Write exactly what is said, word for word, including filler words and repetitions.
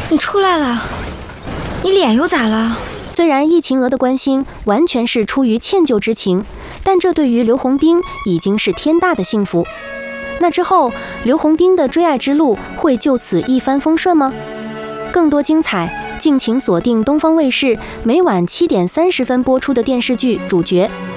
你出来了，你脸又咋了？ 虽然易晴娥的关心完全是出于歉疚之情，但这对于刘洪斌已经是天大的幸福。那之后，刘洪斌的追爱之路会就此一帆风顺吗？更多精彩，敬请锁定东方卫视每晚七点三十分播出的电视剧《主角》。